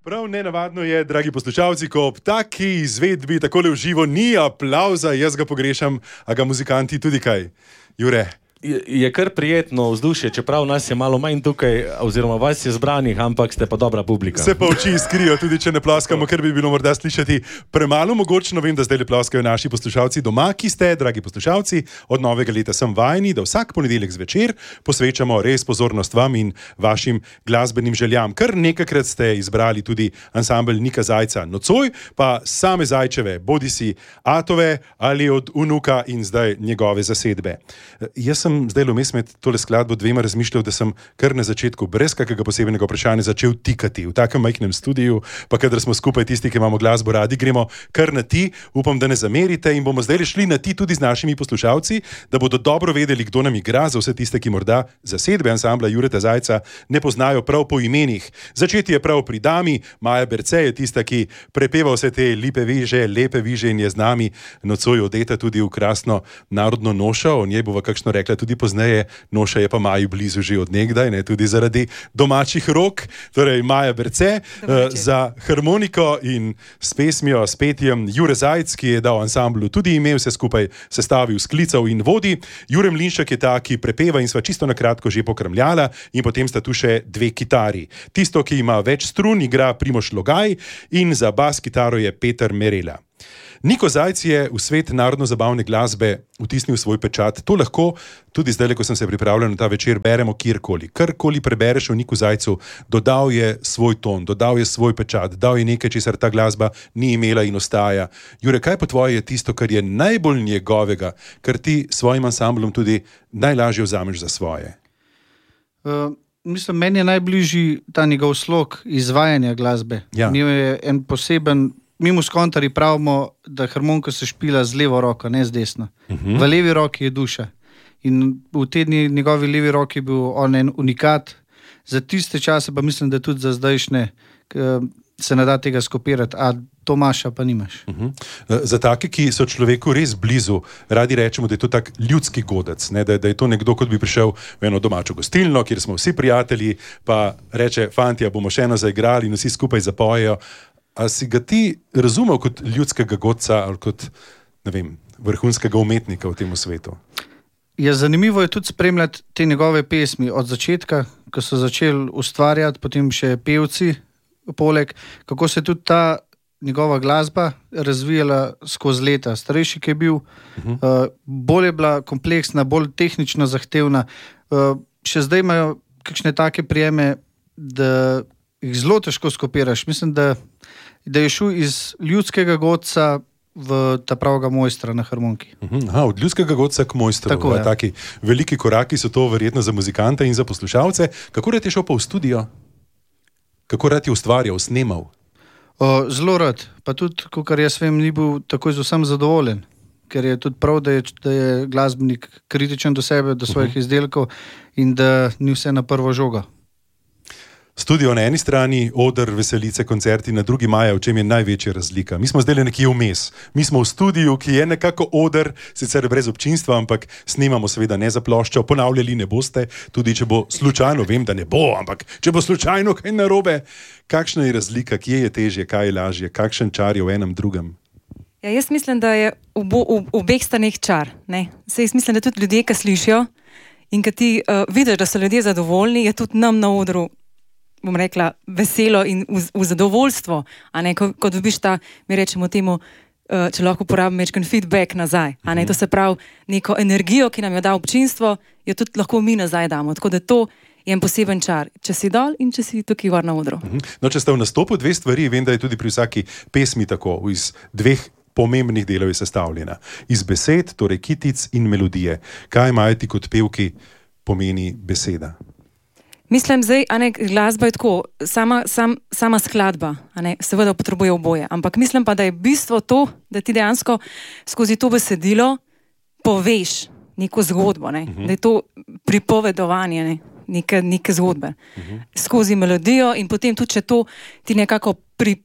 Prav nenavadno je, dragi poslušalci, ko ob taki izvedbi takole v živo ni aplavza, jaz ga pogrešam, a ga muzikanti tudi kaj. Jure. Je kar prijetno vzdušje, čeprav nas je malo manj tukaj, oziroma vas je zbranih, ampak ste pa dobra publika. Se pa oči iskrijo, tudi če ne ploskamo, ker bi bilo morda slišati premalo mogočno. Vem, da zdaj le ploskajo naši poslušalci doma, ki ste, dragi poslušalci, od novega leta sem vajeni, da vsak ponedeljek zvečer posvečamo res pozornost vam in vašim glasbenim željam. Kar nekajkrat ste izbrali tudi ansambel Nika Zajca nocoj, pa same Zajčeve, bodisi Atove ali od unuka in zdaj njegove zasedbe. Jaz sem zdaj vmes med tole skladbo dvema razmišljal, da sem kar na začetku brez kakega posebnega vprašanja začel tikati v takem majhnem studiu, pa kadar smo skupaj tisti, ki imamo glasbo radi, gremo kar na ti, upam, da ne zamerite in bomo zdaj šli na ti tudi z našimi poslušalci, da bodo dobro vedeli, kdo nam igra, za vse tiste, ki morda zasedbe ansambla Jureta Zajca ne poznajo prav po imenih. Začeti je prav pri dami, Maja Berce je tista, ki prepeva vse te lepe viže in je z nami nocoj odeta tudi v krasno narodno nošo, o njej bova kakšno rekla tudi pozneje, noša je pa Maji blizu že od nekdaj, ne, tudi zaradi domačih rok. Torej Maja Berce za harmoniko in s pesmijo, s petjem Jure Zajc, ki je dal ansamblu tudi ime, vse skupaj sestavil, sklical in vodi. Jure Mlinšek je ta, ki prepeva in sva čisto na kratko že pokramljala in potem sta tu še dve kitari. Tisto, ki ima več strun, igra Primož Logaj in za bas kitaro je Peter Merela. Niko Zajc je v svet narodno-zabavne glasbe vtisnil svoj pečat. To lahko tudi zdaj, ko sem se pripravljal na ta večer, beremo kjerkoli. Karkoli prebereš o Niku Zajcu, dodal je svoj ton, dodal je svoj pečat, dal je nekaj, česar ta glasba ni imela in ostaja. Jure, kaj po tvoje je tisto, kar je najbolj njegovega, kar ti svojim ansamblom tudi najlažje vzameš za svoje? Mislim, meni je najbližji ta njegov slog izvajanja glasbe. Ja. Njel je en poseben. Mi muskontari pravimo, da harmonika se špila z levo roko, ne z desno. V levi roki je duša. In v tej njegovi levi roki je bil on en unikat. Za tiste čase pa mislim, da tudi za zdajšnje se ne da tega skopirati, a Tomaša pa nimaš. Za take, ki so človeku res blizu, radi rečemo, da je to tak ljudski godec, ne? Da je to nekdo, kot bi prišel v eno domačo gostilno, kjer smo vsi prijatelji, pa reče, fantja, bomo še eno zaigrali in vsi skupaj zapojejo. A si ga ti razumel kot ljudskega godca ali kot, ne vem, vrhunskega umetnika v tem svetu? Ja, zanimivo je tudi spremljati te njegove pesmi od začetka, ko so začeli ustvarjati, potem še pevci poleg, kako se tudi ta njegova glasba razvijala skozi leta. Starejši, ki je bil, bolj je bila kompleksna, bolj tehnično zahtevna. Še zdaj imajo kakšne take prijeme, da jih zelo težko skopiraš. Mislim, da je šel iz ljudskega godca v ta pravega mojstra na harmoniki. Od ljudskega godca k mojstru. Tako je. Taki veliki koraki so to verjetno za muzikante in za poslušalce. Kako rad je šel pa v studio? Kako rad je ustvarjal, snemal? Zelo rad. Pa tudi, kakor jaz vem, ni bil takoj z vsem zadovoljen. Ker je tudi prav, da je glasbenik kritičen do sebe, do svojih izdelkov in da ni vse na prvo žogo. Studio na eni strani, oder, veselice, koncerti na drugi, Maja, v čem je največja razlika? Mi smo zdaj nekje vmes. Mi smo v studiu, ki je nekako oder, sicer brez občinstva, ampak snemamo seveda ne za ploščo, ponavljali ne boste, tudi če bo slučajno, vem, da ne bo, ampak če bo slučajno kaj narobe, kakšna je razlika, kje je težje, kaj je lažje, kakšen čar je v enem drugem? Ja, jaz mislim, da je v obeh straneh čar. Saj jaz mislim, da tudi ljudje, ki slišijo in ki ti vidiš, da so ljudje zadovoljni, je tudi nam na odru, bom rekla, veselo in v zadovoljstvo, a ne, ko dobiš ta, mi rečemo temu, če lahko uporabim mečken feedback nazaj, a ne, to se pravi, neko energijo, ki nam jo da občinstvo, jo tudi lahko mi nazaj damo, tako da to je en poseben čar, če si dol in če si tukaj gor na odru. No, če sta v nastopu dve stvari, vem, da je tudi pri vsaki pesmi tako, iz dveh pomembnih delov je sestavljena. Iz besed, torej kitic in melodije. Kaj Maja ti kot pevki pomeni beseda? Mislim, zdaj, a ne, glasba je tako, sama skladba, a ne, seveda potrebuje oboje, ampak mislim pa, da je bistvo to, da ti dejansko skozi to besedilo poveš neko zgodbo, ne, da je to pripovedovanje, ne, neke zgodbe. Skozi melodijo in potem tudi, če to ti nekako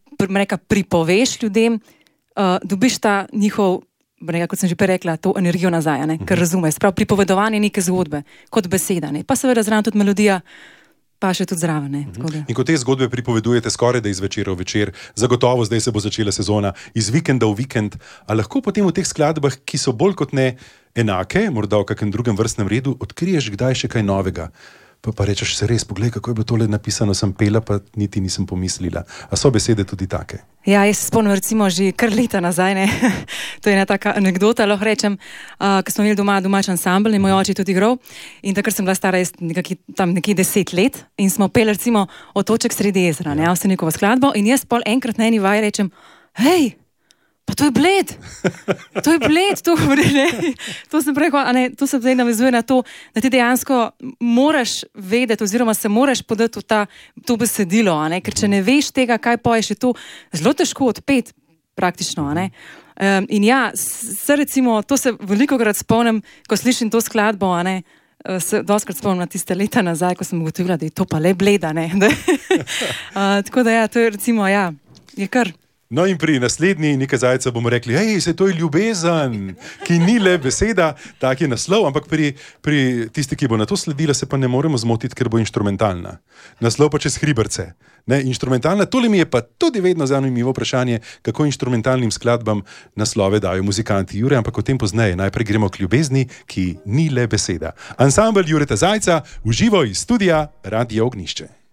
pripoveš ljudem, dobiš ta njihov, kot sem že prej rekla, to energijo nazaj, ne, ker razumeš, prav pripovedovanje neke zgodbe, kot beseda, ne, pa seveda zraven tudi melodija, paše tudi zraven. Ne, In ko te zgodbe pripovedujete skoraj da iz večera v večer, zagotovo zdaj se bo začela sezona, iz vikenda v vikend, a lahko potem v teh skladbah, ki so bolj kot ne enake, morda v kakem drugem vrstnem redu, odkriješ kdaj še kaj novega. Pa rečeš, se res, poglej, kako je bilo tole napisano, sem pela, pa niti nisem pomislila. A so besede tudi take? Ja, jaz se spomnim recimo že kar leta nazaj, ne. To je ena taka anekdota, lahko rečem, ko smo imeli doma domač ansambl in moj oče tudi igral in takrat sem bila stara tam nekje 10 let in smo peli recimo Otoček sredi jezera, ne, Avsenikovo skladbo in jaz pol enkrat na eni vaji rečem, hej, pa to je Bled, to govori, ne. To sem prej, to se zdaj navezuje na to, da ti dejansko moraš vedeti oziroma se moraš podati v to besedilo, ker če ne veš tega, kaj poješ, je to zelo težko odpeti praktično, in ja, recimo, to se velikokrat spomnim, ko slišim to skladbo, se doskrat spomnim na tiste leta nazaj, ko sem ugotovila, da je to pa le Bleda, ne. Tako da ja, to je recimo, ja, je kar. No in pri naslednji Nika Zajca bomo rekli, hej, se to je ljubezen, ki ni le beseda, tak je naslov, ampak pri tisti, ki bo na to sledila, se pa ne moremo zmotiti, ker bo inštrumentalna. Naslov pa čez hriberce. Ne, inštrumentalna, tole mi je pa tudi vedno zanimivo vprašanje, kako inštrumentalnim skladbam naslove dajo muzikanti Jure, ampak o tem pozneje. Najprej gremo k ljubezni, ki ni le beseda. Ansambel Jureta Zajca, v živo iz studia Radio Ognjišče.